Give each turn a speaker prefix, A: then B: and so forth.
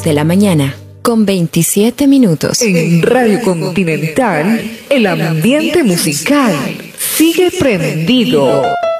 A: de la mañana, con 27 minutos.
B: En Radio Continental, el ambiente musical sigue prendido.